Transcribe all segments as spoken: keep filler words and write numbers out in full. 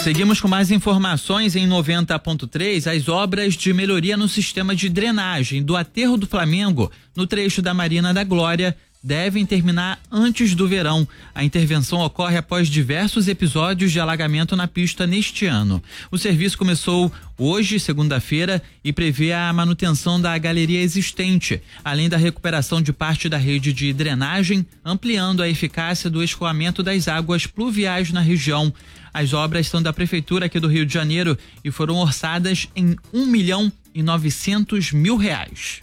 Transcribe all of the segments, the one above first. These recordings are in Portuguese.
Seguimos com mais informações em noventa ponto três. As obras de melhoria no sistema de drenagem do Aterro do Flamengo, no trecho da Marina da Glória, devem terminar antes do verão. A intervenção ocorre após diversos episódios de alagamento na pista neste ano. O serviço começou hoje, segunda-feira, e prevê a manutenção da galeria existente, além da recuperação de parte da rede de drenagem, ampliando a eficácia do escoamento das águas pluviais na região. As obras são da Prefeitura aqui do Rio de Janeiro e foram orçadas em um milhão e novecentos mil reais.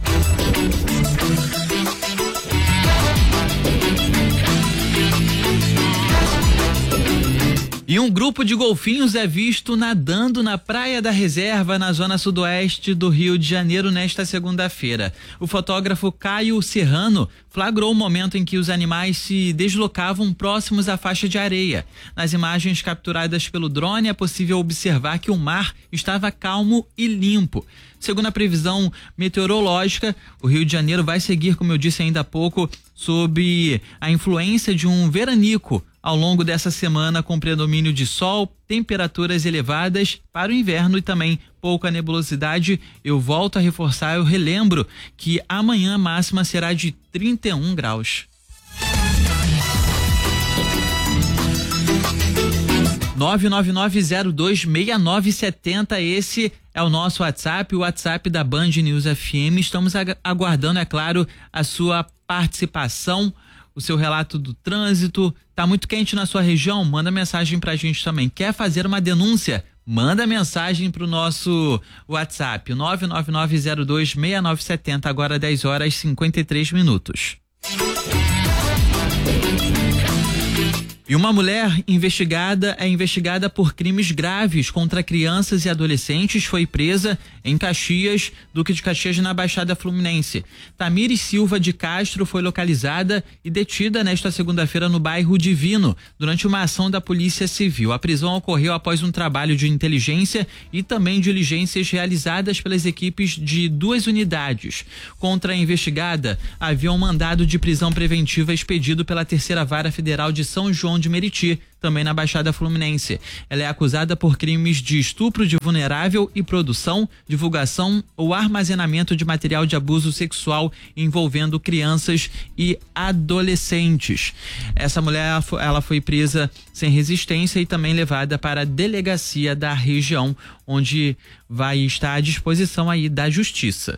E um grupo de golfinhos é visto nadando na Praia da Reserva, na zona sudoeste do Rio de Janeiro, nesta segunda-feira. O fotógrafo Caio Serrano flagrou o momento em que os animais se deslocavam próximos à faixa de areia. Nas imagens capturadas pelo drone, é possível observar que o mar estava calmo e limpo. Segundo a previsão meteorológica, o Rio de Janeiro vai seguir, como eu disse ainda há pouco, sob a influência de um veranico ao longo dessa semana, com predomínio de sol, temperaturas elevadas para o inverno e também pouca nebulosidade. Eu volto a reforçar, eu relembro que amanhã a máxima será de trinta e um graus. nove nove nove zero dois seis nove sete zero, esse é o nosso WhatsApp, o WhatsApp da Band News F M. Estamos aguardando, é claro, a sua participação, o seu relato do trânsito. Tá muito quente na sua região? Manda mensagem pra gente também. Quer fazer uma denúncia? Manda mensagem pro nosso WhatsApp, nove nove nove zero dois seis nove sete zero, agora dez horas e cinquenta e três minutos. E uma mulher investigada é investigada por crimes graves contra crianças e adolescentes foi presa em Caxias, Duque de Caxias, na Baixada Fluminense. Tamires Silva de Castro foi localizada e detida nesta segunda-feira no bairro Divino, durante uma ação da Polícia Civil. A prisão ocorreu após um trabalho de inteligência e também diligências realizadas pelas equipes de duas unidades. Contra a investigada, havia um mandado de prisão preventiva expedido pela Terceira Vara Federal de São João de Meriti, também na Baixada Fluminense. Ela é acusada por crimes de estupro de vulnerável e produção, divulgação ou armazenamento de material de abuso sexual envolvendo crianças e adolescentes. Essa mulher, ela foi presa sem resistência e também levada para a delegacia da região, onde vai estar à disposição aí da justiça.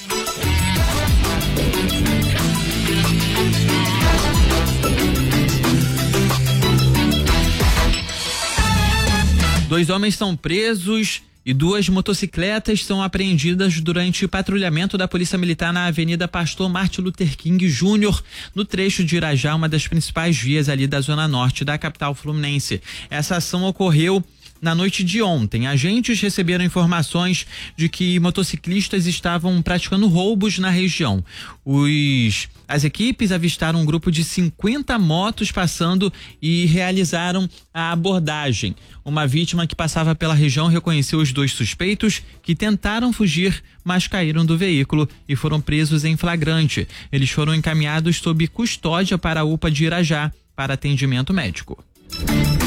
Dois homens são presos e duas motocicletas são apreendidas durante o patrulhamento da Polícia Militar na Avenida Pastor Martin Luther King Júnior, no trecho de Irajá, uma das principais vias ali da zona norte da capital fluminense. Essa ação ocorreu na noite de ontem. Agentes receberam informações de que motociclistas estavam praticando roubos na região. Os, as equipes avistaram um grupo de cinquenta motos passando e realizaram a abordagem. Uma vítima que passava pela região reconheceu os dois suspeitos que tentaram fugir, mas caíram do veículo e foram presos em flagrante. Eles foram encaminhados sob custódia para a U P A de Irajá para atendimento médico.